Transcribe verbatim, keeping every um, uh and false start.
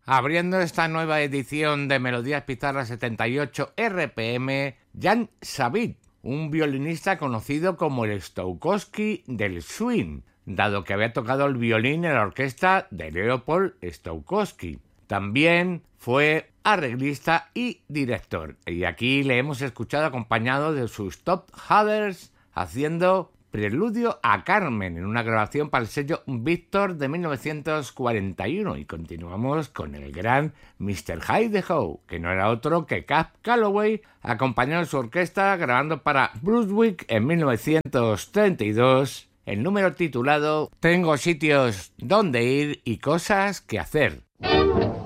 Abriendo esta nueva edición de Melodías Pizarra setenta y ocho R P M, Jan Savit, un violinista conocido como el Stokowski del swing, dado que había tocado el violín en la orquesta de Leopold Stokowski. También fue arreglista y director, y aquí le hemos escuchado acompañado de sus Top Hatters haciendo Preludio a Carmen en una grabación para el sello Victor de mil novecientos cuarenta y uno, y continuamos con el gran mister Hi-De-Ho, que no era otro que Cab Calloway, acompañado en su orquesta grabando para Brunswick en mil novecientos treinta y dos el número titulado Tengo sitios donde ir y cosas que hacer.